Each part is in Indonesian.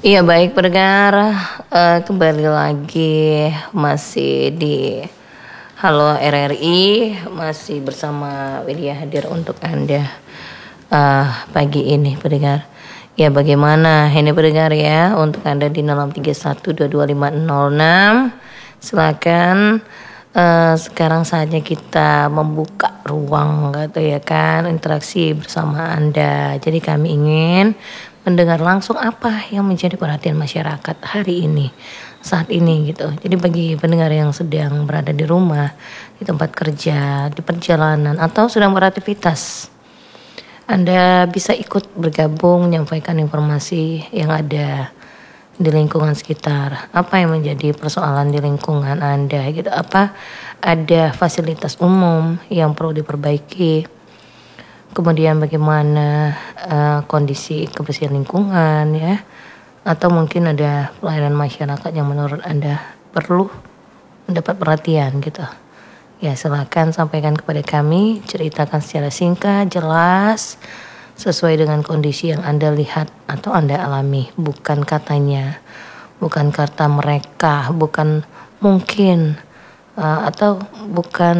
Iya baik pendengar, kembali lagi masih di Halo RRI, masih bersama Widya hadir untuk Anda pagi ini pendengar. Ya bagaimana ini pendengar ya untuk Anda di 0631225506. Silakan sekarang saatnya kita membuka ruang gitu ya kan, interaksi bersama Anda. Jadi kami ingin mendengar langsung apa yang menjadi perhatian masyarakat hari ini, saat ini gitu. Jadi bagi pendengar yang sedang berada di rumah, di tempat kerja, di perjalanan atau sedang beraktivitas, Anda bisa ikut bergabung menyampaikan informasi yang ada di lingkungan sekitar. Apa yang menjadi persoalan di lingkungan Anda gitu. Apa ada fasilitas umum yang perlu diperbaiki. Kemudian bagaimana kondisi kebersihan lingkungan ya. Atau mungkin ada pelayanan masyarakat yang menurut Anda perlu mendapat perhatian gitu. Ya silakan sampaikan kepada kami, ceritakan secara singkat, jelas, sesuai dengan kondisi yang Anda lihat atau Anda alami. Bukan katanya, bukan kata mereka, bukan mungkin, atau bukan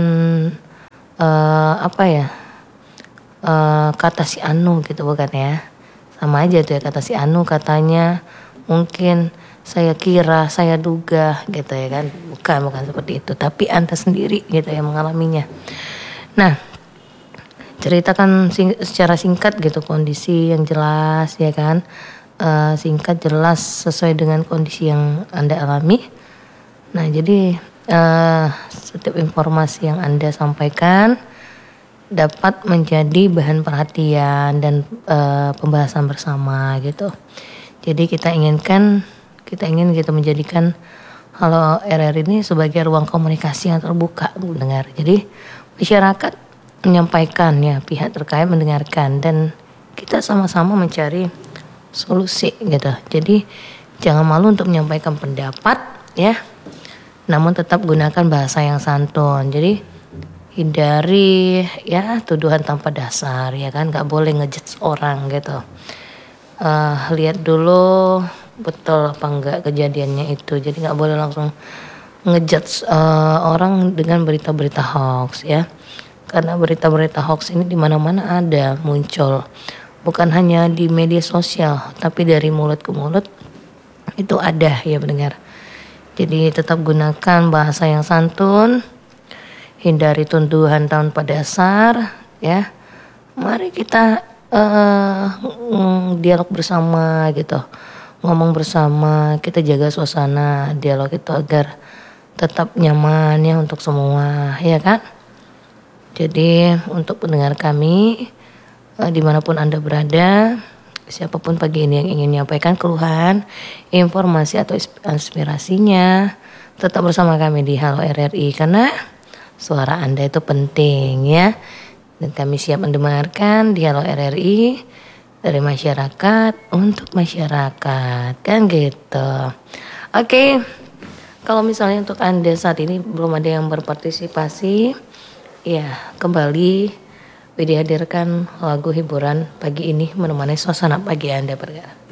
kata si Anu gitu, bukan ya. Sama aja tuh ya, kata si Anu, katanya, mungkin, saya kira, saya duga gitu ya kan. Bukan seperti itu, tapi Anda sendiri gitu yang mengalaminya. Nah, ceritakan secara singkat gitu kondisi yang jelas ya kan. Singkat, jelas, sesuai dengan kondisi yang Anda alami. Nah jadi setiap informasi yang Anda sampaikan dapat menjadi bahan perhatian dan pembahasan bersama gitu. Jadi kita ingin gitu menjadikan Halo RR ini sebagai ruang komunikasi yang terbuka mendengar. Jadi masyarakat menyampaikan ya, pihak terkait mendengarkan dan kita sama-sama mencari solusi gitu. Jadi jangan malu untuk menyampaikan pendapat ya. Namun tetap gunakan bahasa yang santun. Jadi hindari ya tuduhan tanpa dasar ya kan, nggak boleh ngejudge orang gitu. Lihat dulu betul apa enggak kejadiannya itu. Jadi nggak boleh langsung ngejudge orang dengan berita-berita hoax ya. Karena berita-berita hoax ini di mana-mana ada muncul. Bukan hanya di media sosial, tapi dari mulut ke mulut itu ada ya pendengar. Jadi tetap gunakan bahasa yang santun, hindari tuduhan tanpa dasar ya. Mari kita dialog bersama gitu, ngomong bersama, kita jaga suasana dialog itu agar tetap nyaman ya untuk semua ya kan. Jadi untuk pendengar kami dimanapun Anda berada, siapapun pagi ini yang ingin menyampaikan keluhan, informasi atau inspirasinya, tetap bersama kami di Halo RRI karena suara Anda itu penting ya. Dan kami siap mendengarkan di Halo RRI dari masyarakat untuk masyarakat kan gitu. Oke. Kalau misalnya untuk Anda saat ini belum ada yang berpartisipasi, ya kembali dihadirkan lagu hiburan pagi ini menemani suasana pagi Anda bergerak.